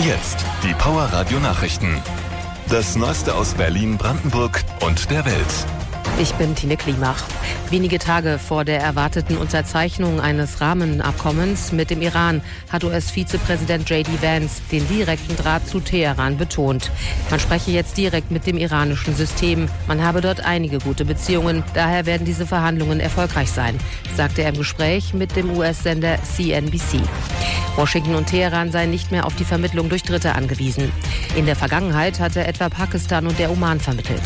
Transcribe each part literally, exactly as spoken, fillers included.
Jetzt die Power Radio Nachrichten. Das Neueste aus Berlin, Brandenburg und der Welt. Ich bin Tine Klimach. Wenige Tage vor der erwarteten Unterzeichnung eines Rahmenabkommens mit dem Iran hat U S-Vizepräsident J D Vance den direkten Draht zu Teheran betont. Man spreche jetzt direkt mit dem iranischen System. Man habe dort einige gute Beziehungen. Daher werden diese Verhandlungen erfolgreich sein, sagte er im Gespräch mit dem U S-Sender C N B C. Washington und Teheran seien nicht mehr auf die Vermittlung durch Dritte angewiesen. In der Vergangenheit hatte etwa Pakistan und der Oman vermittelt.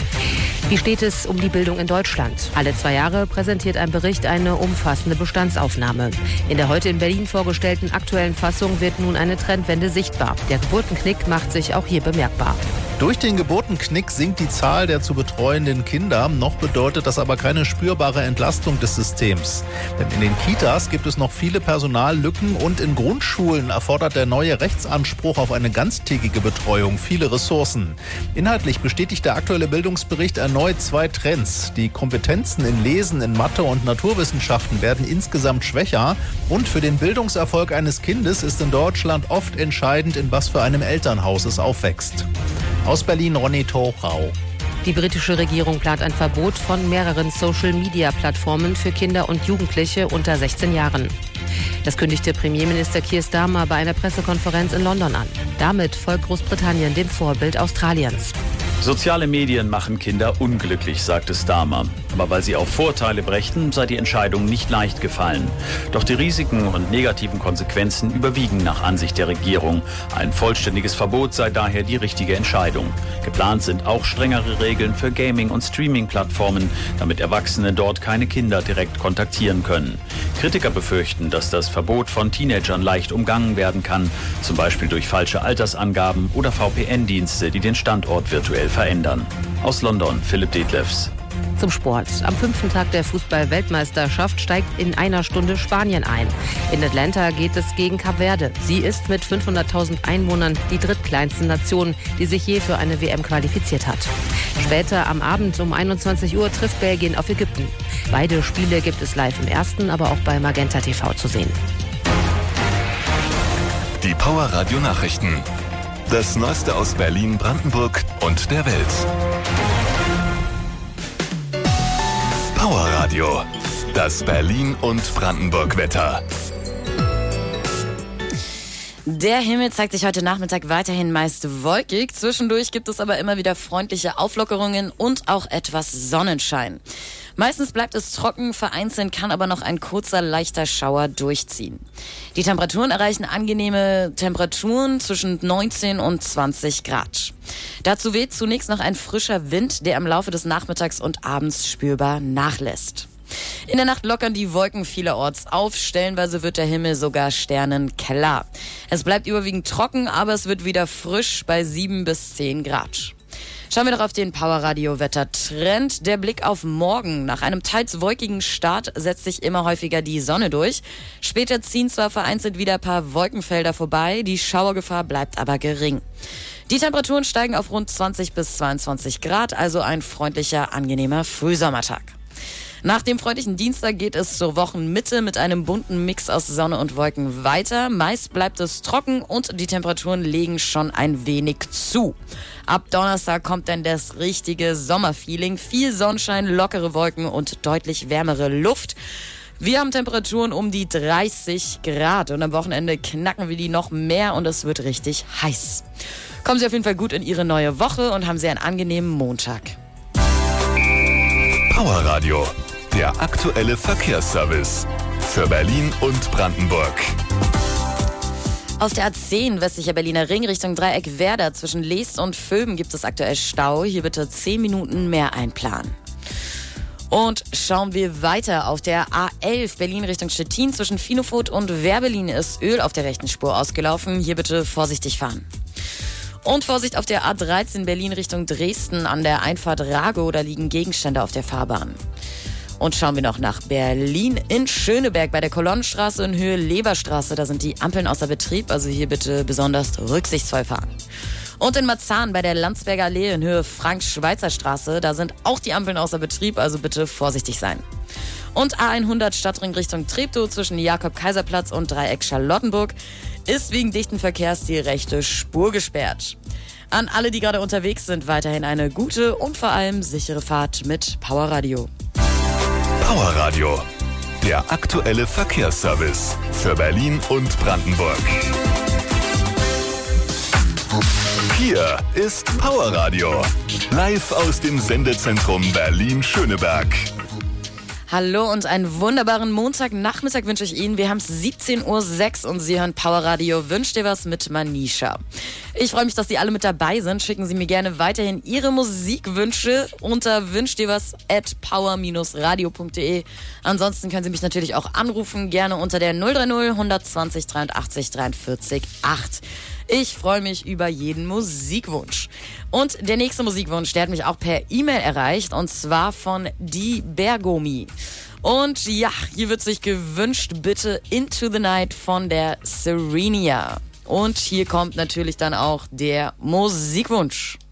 Wie steht es um die Bildung in Deutschland? Alle zwei Jahre präsentiert ein Bericht eine umfassende Bestandsaufnahme. In der heute in Berlin vorgestellten aktuellen Fassung wird nun eine Trendwende sichtbar. Der Geburtenknick macht sich auch hier bemerkbar. Durch den Geburtenknick sinkt die Zahl der zu betreuenden Kinder. Noch bedeutet das aber keine spürbare Entlastung des Systems. Denn in den Kitas gibt es noch viele Personallücken und in Grundschulen erfordert der neue Rechtsanspruch auf eine ganztägige Betreuung viele Ressourcen. Inhaltlich bestätigt der aktuelle Bildungsbericht erneut zwei Trends. Die Kompetenzen in Lesen, in Mathe und Naturwissenschaften werden insgesamt schwächer. Und für den Bildungserfolg eines Kindes ist in Deutschland oft entscheidend, in was für einem Elternhaus es aufwächst. Aus Berlin, Ronny Thorau. Die britische Regierung plant ein Verbot von mehreren Social-Media-Plattformen für Kinder und Jugendliche unter sechzehn Jahren. Das kündigte Premierminister Keir Starmer bei einer Pressekonferenz in London an. Damit folgt Großbritannien dem Vorbild Australiens. Soziale Medien machen Kinder unglücklich, sagte Starmer. Aber weil sie auf Vorteile brächten, sei die Entscheidung nicht leicht gefallen. Doch die Risiken und negativen Konsequenzen überwiegen nach Ansicht der Regierung. Ein vollständiges Verbot sei daher die richtige Entscheidung. Geplant sind auch strengere Regeln für Gaming- und Streaming-Plattformen, damit Erwachsene dort keine Kinder direkt kontaktieren können. Kritiker befürchten, dass das Verbot von Teenagern leicht umgangen werden kann, zum Beispiel durch falsche Altersangaben oder V P N-Dienste, die den Standort virtuell verändern. Aus London, Philipp Detlefs. Zum Sport. Am fünften Tag der Fußball-Weltmeisterschaft steigt in einer Stunde Spanien ein. In Atlanta geht es gegen Kap Verde. Sie ist mit fünfhunderttausend Einwohnern die drittkleinste Nation, die sich je für eine W M qualifiziert hat. Später am Abend um einundzwanzig Uhr trifft Belgien auf Ägypten. Beide Spiele gibt es live im Ersten, aber auch bei Magenta T V zu sehen. Die Power Radio Nachrichten. Das Neueste aus Berlin, Brandenburg und der Welt. Power Radio. Das Berlin- und Brandenburg-Wetter. Der Himmel zeigt sich heute Nachmittag weiterhin meist wolkig. Zwischendurch gibt es aber immer wieder freundliche Auflockerungen und auch etwas Sonnenschein. Meistens bleibt es trocken, vereinzelt kann aber noch ein kurzer, leichter Schauer durchziehen. Die Temperaturen erreichen angenehme Temperaturen zwischen neunzehn und zwanzig Grad. Dazu weht zunächst noch ein frischer Wind, der im Laufe des Nachmittags und abends spürbar nachlässt. In der Nacht lockern die Wolken vielerorts auf, stellenweise wird der Himmel sogar sternenklar. Es bleibt überwiegend trocken, aber es wird wieder frisch bei sieben bis zehn Grad. Schauen wir doch auf den Power-Radio-Wetter-Trend. Der Blick auf morgen. Nach einem teils wolkigen Start setzt sich immer häufiger die Sonne durch. Später ziehen zwar vereinzelt wieder ein paar Wolkenfelder vorbei, die Schauergefahr bleibt aber gering. Die Temperaturen steigen auf rund zwanzig bis zweiundzwanzig Grad, also ein freundlicher, angenehmer Frühsommertag. Nach dem freundlichen Dienstag geht es zur Wochenmitte mit einem bunten Mix aus Sonne und Wolken weiter. Meist bleibt es trocken und die Temperaturen legen schon ein wenig zu. Ab Donnerstag kommt dann das richtige Sommerfeeling. Viel Sonnenschein, lockere Wolken und deutlich wärmere Luft. Wir haben Temperaturen um die dreißig Grad und am Wochenende knacken wir die noch mehr und es wird richtig heiß. Kommen Sie auf jeden Fall gut in Ihre neue Woche und haben Sie einen angenehmen Montag. Power Radio. Der aktuelle Verkehrsservice für Berlin und Brandenburg. Aus der A zehn westlicher Berliner Ring Richtung Dreieck Werder zwischen Leest und Vöben gibt es aktuell Stau. Hier bitte zehn Minuten mehr einplanen. Und schauen wir weiter. Auf der A elf Berlin Richtung Stettin zwischen Finofurt und Werbelin ist Öl auf der rechten Spur ausgelaufen. Hier bitte vorsichtig fahren. Und Vorsicht auf der A dreizehn Berlin Richtung Dresden an der Einfahrt Ragow, da liegen Gegenstände auf der Fahrbahn. Und schauen wir noch nach Berlin in Schöneberg bei der Kolonnenstraße in Höhe Leberstraße. Da sind die Ampeln außer Betrieb, also hier bitte besonders rücksichtsvoll fahren. Und in Marzahn bei der Landsberger Allee in Höhe Frank-Schweizer-Straße, da sind auch die Ampeln außer Betrieb, also bitte vorsichtig sein. Und A hundert Stadtring Richtung Treptow zwischen Jakob-Kaiser-Platz und Dreieck Charlottenburg ist wegen dichten Verkehrs die rechte Spur gesperrt. An alle, die gerade unterwegs sind, weiterhin eine gute und vor allem sichere Fahrt mit Powerradio. Powerradio, der aktuelle Verkehrsservice für Berlin und Brandenburg. Hier ist Powerradio, live aus dem Sendezentrum Berlin-Schöneberg. Hallo und einen wunderbaren Montagnachmittag wünsche ich Ihnen. Wir haben es siebzehn Uhr sechs und Sie hören Powerradio. Wünscht dir was mit Manisha. Ich freue mich, dass Sie alle mit dabei sind. Schicken Sie mir gerne weiterhin Ihre Musikwünsche unter wünscht dir was at power radio punkt de. Ansonsten können Sie mich natürlich auch anrufen, gerne unter der null drei null eins zwei null dreiundachtzig dreiundvierzig acht. Ich freue mich über jeden Musikwunsch. Und der nächste Musikwunsch, der hat mich auch per E-Mail erreicht, und zwar von Die Bergomi. Und ja, hier wird sich gewünscht, bitte Into the Night von der Serenia. Und hier kommt natürlich dann auch der Musikwunsch.